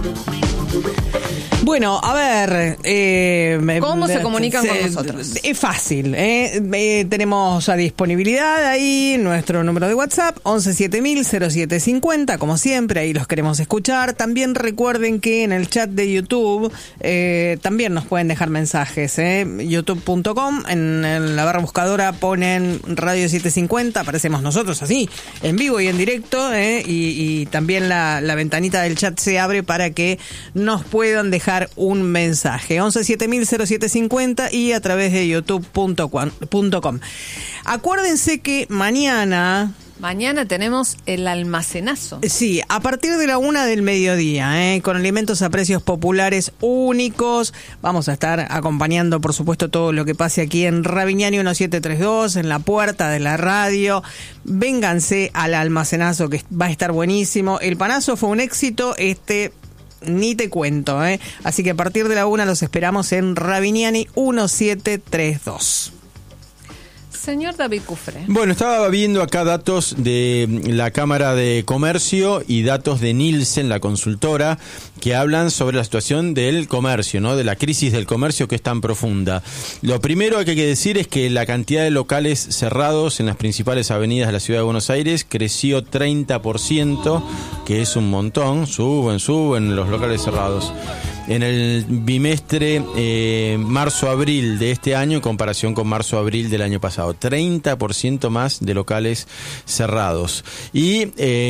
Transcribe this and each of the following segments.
Bueno, a ver... ¿Cómo se comunican con nosotros? Es fácil. Tenemos a disponibilidad ahí nuestro número de WhatsApp, 117000-0750, como siempre, ahí los queremos escuchar. También recuerden que en el chat de YouTube también nos pueden dejar mensajes. youtube.com, en la barra buscadora ponen Radio 750, aparecemos nosotros así, en vivo y en directo, y también la ventanita del chat se abre para que nos puedan dejar un mensaje, 117000-0750 y a través de youtube.com. Acuérdense que mañana tenemos el almacenazo. Sí, a partir de la 1 del mediodía, con alimentos a precios populares únicos. Vamos a estar acompañando, por supuesto, todo lo que pase aquí en Ravignani 1732, en la puerta de la radio. Vénganse al almacenazo, que va a estar buenísimo. El panazo fue un éxito, ni te cuento, Así que a partir de la 1 los esperamos en Ravignani 1732. Señor David Cufré. Bueno, estaba viendo acá datos de la Cámara de Comercio y datos de Nielsen, la consultora, que hablan sobre la situación del comercio, ¿no? De la crisis del comercio que es tan profunda. Lo primero que hay que decir es que la cantidad de locales cerrados en las principales avenidas de la ciudad de Buenos Aires creció 30%, que es un montón. Suben los locales cerrados. En el bimestre marzo-abril de este año en comparación con marzo-abril del año pasado. 30% más de locales cerrados. Y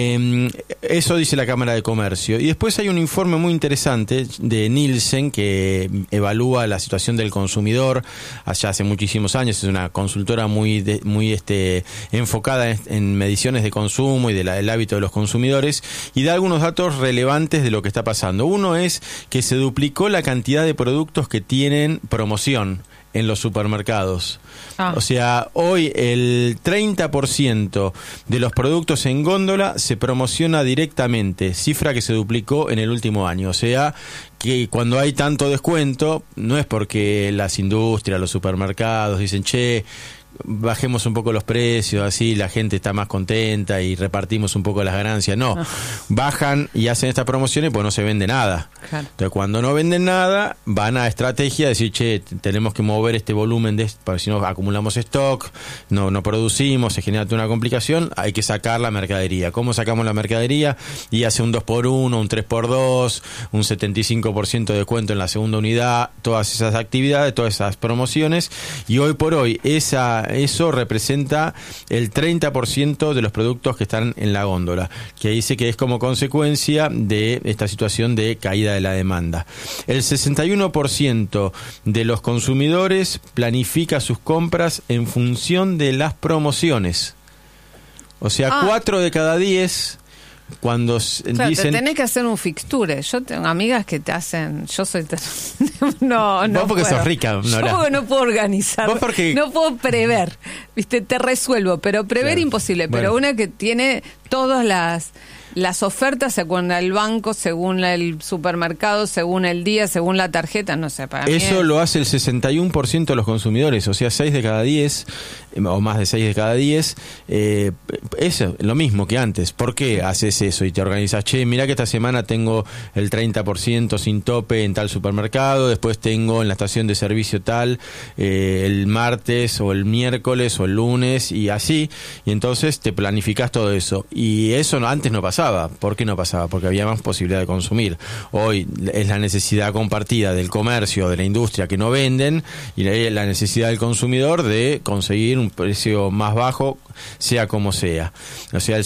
eso dice la Cámara de Comercio. Y después hay un informe muy interesante de Nielsen que evalúa la situación del consumidor allá hace muchísimos años. Es una consultora muy enfocada en mediciones de consumo y del hábito de los consumidores, y da algunos datos relevantes de lo que está pasando. Uno es que se duplicó la cantidad de productos que tienen promoción en los supermercados. O sea, hoy el 30% de los productos en góndola se promociona directamente, cifra que se duplicó en el último año. O sea, que cuando hay tanto descuento, no es porque las industrias, los supermercados dicen, bajemos un poco los precios, así la gente está más contenta y repartimos un poco las ganancias. No, bajan y hacen estas promociones pues no se vende nada. Claro. Entonces cuando no venden nada, van a estrategia de decir, tenemos que mover este volumen, porque si no acumulamos stock, no producimos, se genera una complicación, hay que sacar la mercadería. ¿Cómo sacamos la mercadería? Y hace un 2x1, un 3x2, un 75% de descuento en la segunda unidad, todas esas actividades, todas esas promociones, y hoy por hoy eso representa el 30% de los productos que están en la góndola, que dice que es como consecuencia de esta situación de caída de la demanda. El 61% de los consumidores planifica sus compras en función de las promociones. O sea, 4 de cada 10... Cuando dicen... te tenés que hacer un fixture. Yo tengo amigas que te hacen... Yo soy... no Vos porque puedo. Sos rica, Nora. Yo porque no puedo organizar. Vos porque... No puedo prever. ¿Viste? Te resuelvo, pero prever imposible. Pero una que tiene todas las ofertas según el banco, según el supermercado, según el día, según la tarjeta, no sé, para mí eso lo hace el 61% de los consumidores, o sea, 6 de cada 10, o más de 6 de cada 10, eso, lo mismo que antes. ¿Por qué haces eso y te organizas? Mirá que esta semana tengo el 30% sin tope en tal supermercado, después tengo en la estación de servicio tal, el martes o el miércoles o el lunes, y así, y entonces te planificás todo eso. Y eso antes no pasaba. ¿Por qué no pasaba? Porque había más posibilidad de consumir. Hoy es la necesidad compartida del comercio, de la industria que no venden, y la necesidad del consumidor de conseguir un precio más bajo, sea como sea. O sea, el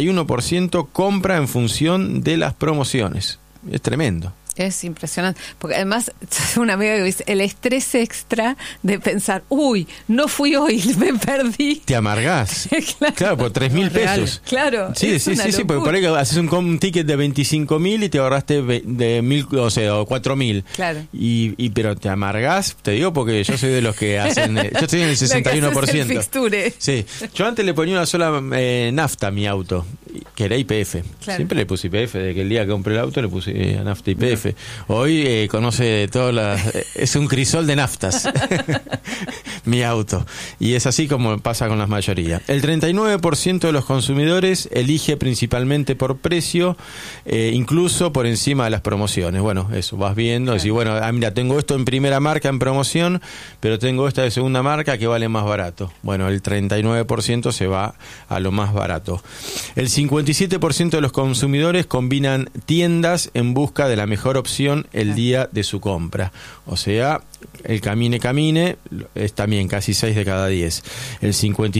61% compra en función de las promociones. Es tremendo. Es impresionante, porque además una amiga que dice el estrés extra de pensar, no fui hoy, me perdí. Te amargás. Claro, por 3.000 pesos. Claro. Sí, porque por ahí haces un ticket de 25.000 y te ahorraste de 1.000, o 4.000. Claro. Pero te amargás, te digo, porque yo soy de los que hacen, yo estoy en el 61%. El fixture. Sí. Yo antes le ponía una sola nafta a mi auto, que era YPF. Claro. Siempre le puse YPF, desde que el día que compré el auto le puse nafta YPF. Hoy conoce todas las... es un crisol de naftas mi auto. Y es así como pasa con la mayoría. El 39% de los consumidores elige principalmente por precio, incluso por encima de las promociones. Bueno, eso, vas viendo, decís, bueno, mira, tengo esto en primera marca en promoción, pero tengo esta de segunda marca que vale más barato. Bueno, el 39% se va a lo más barato. El 57% de los consumidores combinan tiendas en busca de la mejor opción el día de su compra. O sea, el camine es también casi 6 de cada 10, el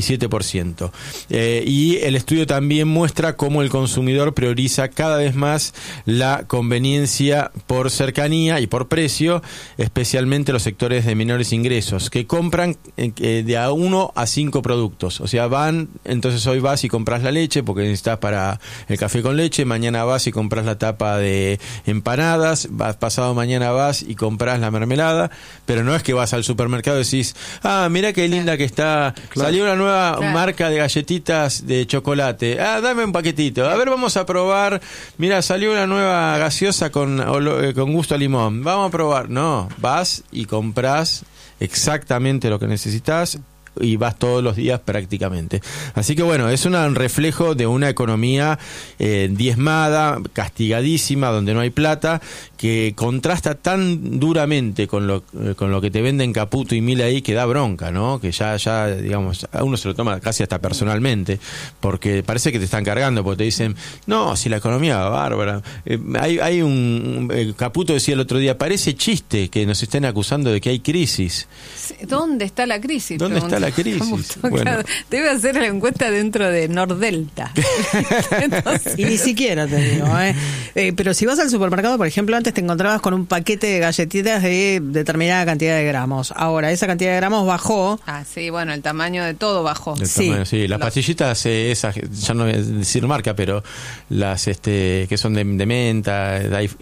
57%. Y el estudio también muestra cómo el consumidor prioriza cada vez más la conveniencia por cercanía y por precio, especialmente los sectores de menores ingresos, que compran de a 1 a 5 productos. O sea, entonces hoy vas y compras la leche porque necesitas para el café con leche, mañana vas y compras la tapa de empanadas, pasado mañana vas y compras la mermelada, pero no es que vas al supermercado y decís, mira qué linda que está, salió una nueva marca de galletitas de chocolate, dame un paquetito, a ver, vamos a probar, mira, salió una nueva gaseosa con gusto a limón, vamos a probar. No, vas y compras exactamente lo que necesitas y vas todos los días prácticamente. Así que bueno, es un reflejo de una economía diezmada, castigadísima, donde no hay plata, que contrasta tan duramente con lo que te venden Caputo y Milei, que da bronca, ¿no? Que ya digamos, a uno se lo toma casi hasta personalmente, porque parece que te están cargando, porque te dicen, no, si la economía va bárbara. Hay un Caputo decía el otro día, parece chiste que nos estén acusando de que hay crisis. ¿Dónde está la crisis? ¿Dónde está la crisis? Bueno. Debe hacer la encuesta dentro de Nordelta. Entonces, y ni siquiera te digo, pero si vas al supermercado, por ejemplo, antes te encontrabas con un paquete de galletitas de determinada cantidad de gramos. Ahora, esa cantidad de gramos bajó. Sí, bueno, el tamaño de todo bajó. Sí, las pastillitas, esas, ya no voy a decir marca, pero las que son de menta,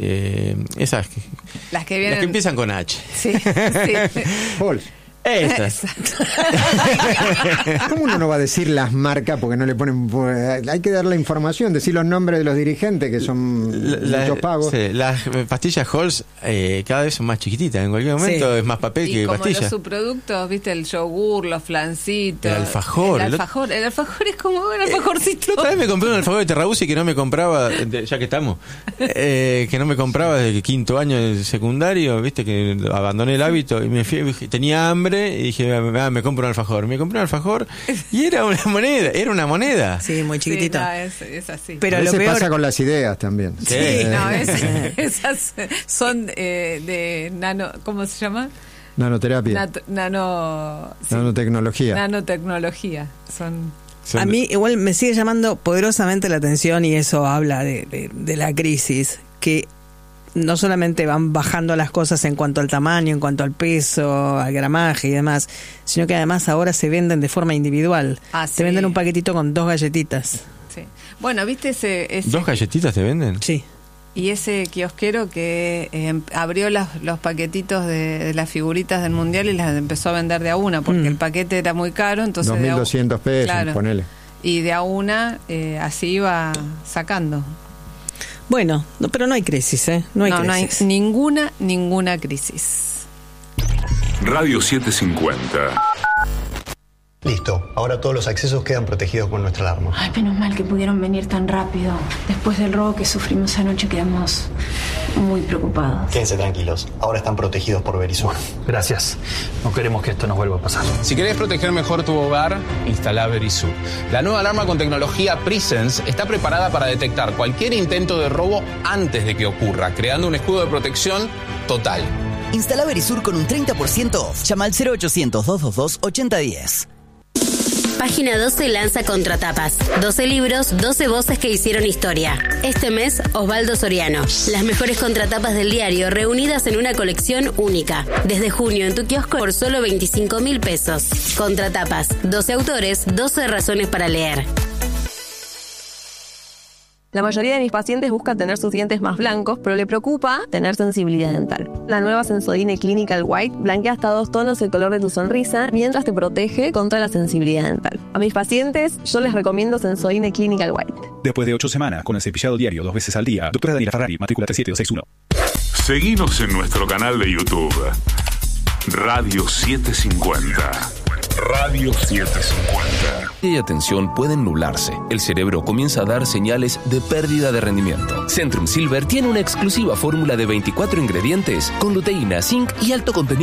esas, las que vienen, las que empiezan con H. Sí. Halls. Estas. ¿Cómo uno no va a decir las marcas porque no le ponen? Hay que dar la información, decir los nombres de los dirigentes que son muchos pagos. Sí, las pastillas Halls cada vez son más chiquititas. En cualquier momento es más papel que pastilla. Y como los subproductos, viste, el yogur, los flancitos. El alfajor. El alfajor es como un alfajorcito. Otra vez me compré un alfajor de Terrabuzzi que no me compraba, ya que estamos, que no me compraba desde quinto año de secundario, viste, que abandoné el hábito y me fui, tenía hambre. Y dije, me compro un alfajor. Me compré un alfajor y era una moneda. Sí, muy chiquitito. Sí, es así. Pero lo peor pasa con las ideas también. Sí, no, esas son de nano, ¿cómo se llama? Nanoterapia. Nanotecnología. Nanotecnología. A mí igual me sigue llamando poderosamente la atención, y eso habla de la crisis, que no solamente van bajando las cosas en cuanto al tamaño, en cuanto al peso, al gramaje y demás, sino que además ahora se venden de forma individual. Te venden un paquetito con 2 galletitas. Sí. Bueno, ¿viste ese 2 galletitas te venden? Sí. Y ese kiosquero que abrió los paquetitos de las figuritas del Mundial y las empezó a vender de a una, porque el paquete era muy caro, entonces 2.200 pesos, claro, ponele. Y de a una así iba sacando. Bueno, pero no hay crisis, No hay ninguna crisis. Radio 750. Listo, ahora todos los accesos quedan protegidos con nuestra alarma. Ay, menos mal que pudieron venir tan rápido. Después del robo que sufrimos anoche quedamos muy preocupados. Quédense tranquilos, ahora están protegidos por Verisur. Gracias, no queremos que esto nos vuelva a pasar. Si querés proteger mejor tu hogar, instala Verisur. La nueva alarma con tecnología Presence está preparada para detectar cualquier intento de robo antes de que ocurra, creando un escudo de protección total. Instala Verisur con un 30% off. Llama al 0800-222-8010. Página 12 lanza Contratapas. 12 libros, 12 voces que hicieron historia. Este mes, Osvaldo Soriano. Las mejores contratapas del diario reunidas en una colección única. Desde junio en tu kiosco por solo 25.000 pesos. Contratapas. 12 autores, 12 razones para leer. La mayoría de mis pacientes busca tener sus dientes más blancos, pero le preocupa tener sensibilidad dental. La nueva Sensodyne Clinical White blanquea hasta 2 tonos el color de tu sonrisa mientras te protege contra la sensibilidad dental. A mis pacientes yo les recomiendo Sensodyne Clinical White. Después de 8 semanas con el cepillado diario 2 veces al día, doctora Daniela Ferrari, matrícula 37261. Seguinos en nuestro canal de YouTube, Radio 750. Radio 750. Y atención pueden nublarse. El cerebro comienza a dar señales de pérdida de rendimiento. Centrum Silver tiene una exclusiva fórmula de 24 ingredientes con luteína, zinc y alto contenido